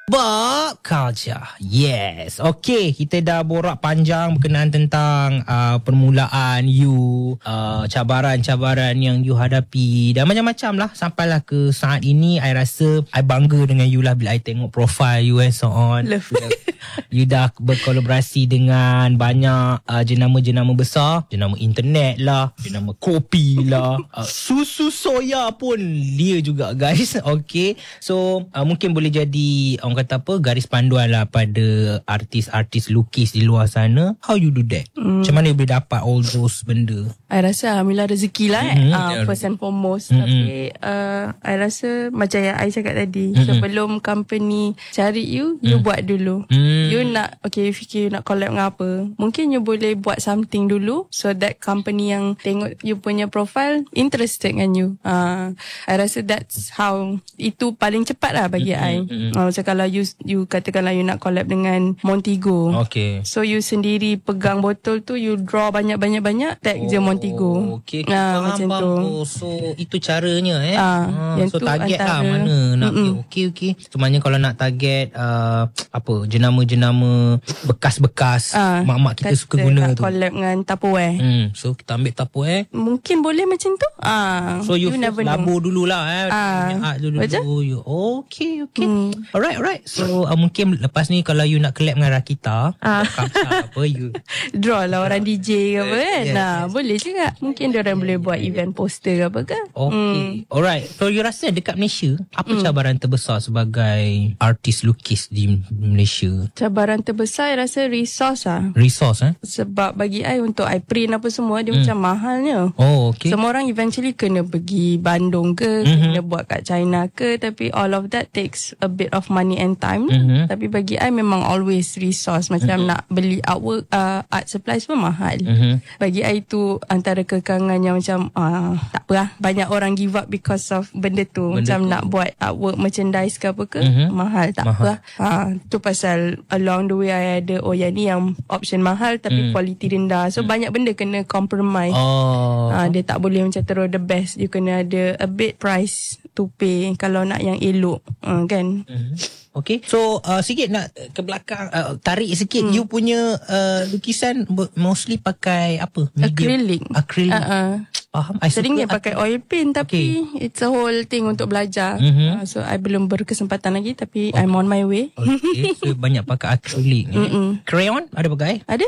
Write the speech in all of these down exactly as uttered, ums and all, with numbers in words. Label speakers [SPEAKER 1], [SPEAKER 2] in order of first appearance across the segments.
[SPEAKER 1] Pop culture. Yes. Okay, kita dah borak panjang berkenaan tentang uh, permulaan you, uh, cabaran-cabaran yang you hadapi dan macam-macam lah sampailah ke saat ini. I rasa I bangga dengan you lah bila I tengok profile you and so on.
[SPEAKER 2] Love.
[SPEAKER 1] You dah berkolaborasi dengan banyak uh, jenama-jenama besar, jenama internet lah, jenama kopi lah, uh, susu soya pun dia juga guys. Okay, so uh, mungkin boleh jadi orang kata apa, garis panduan lah pada artis-artis lukis di luar sana. How you do that? Mm. Macam mana you boleh dapat all those benda?
[SPEAKER 2] I rasa Alhamdulillah rezeki lah
[SPEAKER 1] Mm-hmm.
[SPEAKER 2] eh. uh, First and foremost. Mm-hmm. Tapi uh, I rasa macam yang I cakap tadi, mm-hmm. sebelum company cari you, you mm. buat dulu. mm. You nak, okay, fikir you nak collab dengan apa, mungkin you boleh buat something dulu, so that company yang tengok you punya profile interested dengan you. uh, I rasa that's how, itu paling cepat lah bagi mm-hmm. I. uh, Macam kalau you you katakanlah you nak collab dengan Montego,
[SPEAKER 1] okay,
[SPEAKER 2] so you sendiri pegang botol tu, you draw banyak-banyak-banyak, tag
[SPEAKER 1] oh,
[SPEAKER 2] je Montego.
[SPEAKER 1] Okay,
[SPEAKER 2] nah,
[SPEAKER 1] faham,
[SPEAKER 2] macam
[SPEAKER 1] faham.
[SPEAKER 2] tu.
[SPEAKER 1] Oh, so itu caranya eh.
[SPEAKER 2] Ah,
[SPEAKER 1] ah,
[SPEAKER 2] yang
[SPEAKER 1] so
[SPEAKER 2] tu
[SPEAKER 1] target
[SPEAKER 2] antara,
[SPEAKER 1] lah mana nak. Okay, okay. So maknanya kalau nak target uh, apa, jenama-jenama bekas-bekas
[SPEAKER 2] ah,
[SPEAKER 1] mak-mak kita suka guna tu.
[SPEAKER 2] Collab dengan Tupperware.
[SPEAKER 1] Hmm, so kita ambil Tupperware.
[SPEAKER 2] Mungkin boleh macam tu. Ah,
[SPEAKER 1] so you,
[SPEAKER 2] you never
[SPEAKER 1] labur
[SPEAKER 2] know.
[SPEAKER 1] dululah eh.
[SPEAKER 2] Ah,
[SPEAKER 1] art dulu.
[SPEAKER 2] betul?
[SPEAKER 1] You, okay, okay.
[SPEAKER 2] Hmm.
[SPEAKER 1] Alright, alright. So uh, mungkin lepas ni kalau you nak collab dengan Rakita,
[SPEAKER 2] Ah.
[SPEAKER 1] apa you
[SPEAKER 2] Draw lah orang D J ke apa kan.
[SPEAKER 1] Yes,
[SPEAKER 2] Nah,
[SPEAKER 1] yes.
[SPEAKER 2] boleh juga. Mungkin diorang boleh buat event poster ke apa kan.
[SPEAKER 1] Okay. Hmm. Alright. So you rasa dekat Malaysia, apa hmm. cabaran terbesar sebagai artis lukis di Malaysia?
[SPEAKER 2] Cabaran terbesar I rasa resource lah.
[SPEAKER 1] Resource eh?
[SPEAKER 2] Sebab bagi I untuk I print apa semua, dia
[SPEAKER 1] Hmm.
[SPEAKER 2] macam mahalnya.
[SPEAKER 1] Oh, okay.
[SPEAKER 2] Semua orang eventually kena pergi Bandung ke, mm-hmm. kena buat kat China ke, tapi all of that takes a bit of money and time.
[SPEAKER 1] Mm-hmm.
[SPEAKER 2] Tapi bagi I memang always resource. Macam mm-hmm. nak beli artwork, uh, art supplies pun mahal. Mm-hmm. Bagi I tu antara kekangan yang macam uh, tak apa lah, banyak orang give up because of benda tu. Benda macam tu. Nak buat artwork merchandise ke apa ke, mm-hmm. mahal, tak mahal. Apa lah. Uh, tu pasal along the way I ada, oh yang ni yang option mahal tapi mm. quality rendah. So mm. banyak benda kena compromise.
[SPEAKER 1] Oh.
[SPEAKER 2] Uh, dia tak boleh macam terus the best. You kena ada a bit price to pay kalau nak yang elok, uh, kan.
[SPEAKER 1] Mm-hmm. Okay. So uh, sikit nak ke belakang, uh, tarik sikit. Hmm. You punya uh, lukisan mostly pakai apa? Medium?
[SPEAKER 2] Acrylic.
[SPEAKER 1] Acrylic.
[SPEAKER 2] Uh-uh.
[SPEAKER 1] Faham. I
[SPEAKER 2] Sering dia
[SPEAKER 1] suka
[SPEAKER 2] pakai oil paint, tapi okay. it's a whole thing untuk belajar. Mm-hmm. Uh, so I belum berkesempatan lagi, tapi okay. I'm on my way.
[SPEAKER 1] Okay. So banyak pakai acrylic. eh? Crayon ada pakai?
[SPEAKER 2] Ada.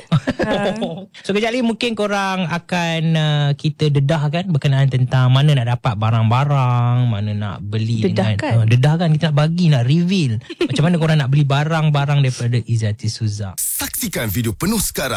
[SPEAKER 2] Uh.
[SPEAKER 1] So kejap lagi mungkin korang akan uh, kita dedah kan berkenaan tentang mana nak dapat barang-barang, mana nak beli.
[SPEAKER 2] Dedah
[SPEAKER 1] dengan,
[SPEAKER 2] kan?
[SPEAKER 1] Uh, dedah kan, kita nak bagi, nak reveal. Macam mana korang nak beli barang-barang daripada Izzati Suza.
[SPEAKER 3] Saksikan video penuh sekarang